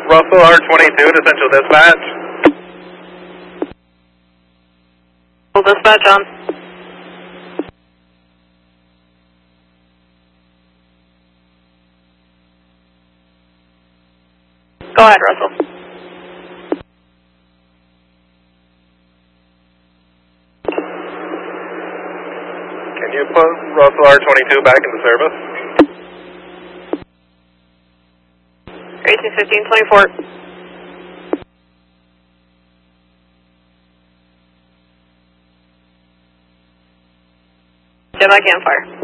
Russell R22 to Central Dispatch. Dispatch on. Go ahead, Russell. Can you put Russell R22 back into service? 1815-24. Jet back and fire.